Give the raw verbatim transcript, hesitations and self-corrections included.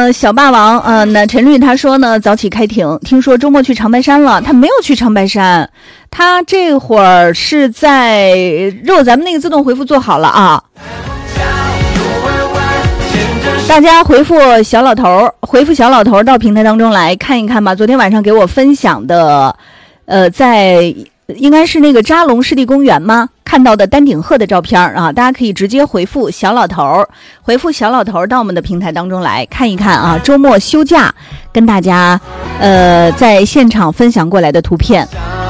呃，小霸王，呃，那陈律他说呢，早起开庭，听说周末去长白山了，他没有去长白山，他这会儿是在，如果咱们那个自动回复做好了啊，大家回复小老头，回复小老头到平台当中来看一看吧。昨天晚上给我分享的，呃，在应该是那个扎龙湿地公园吗？看到的丹顶鹤的照片啊，大家可以直接回复小老头，回复小老头到我们的平台当中来看一看啊。周末休假跟大家呃在现场分享过来的图片。